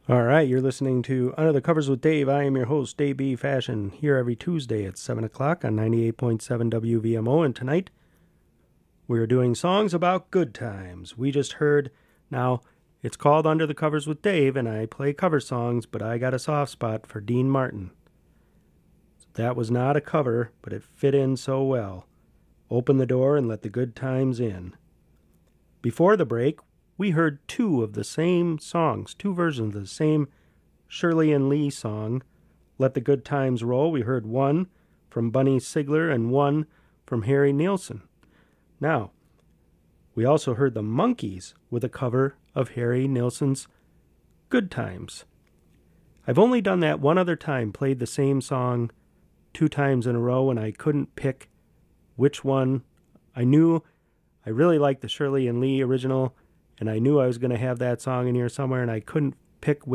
All right, you're listening to Under the Covers with Dave. I am your host, Dave B. Fashion, here every Tuesday at 7 o'clock on 98.7 WVMO. And tonight, we're doing songs about good times. We just heard, now, it's called Under the Covers with Dave, and I play cover songs, but I got a soft spot for Dean Martin. That was not a cover, but it fit in so well. Open the door and let the good times in. Before the break, we heard two of the same songs, two versions of the same Shirley and Lee song, Let the Good Times Roll. We heard one from Bunny Sigler and one from Harry Nilsson. Now, we also heard the Monkees with a cover of Harry Nilsson's Good Times. I've only done that one other time, played the same song 2 times in a row, and I couldn't pick which one. I knew I really liked the Shirley and Lee original, and I knew I was going to have that song in here somewhere, and I couldn't pick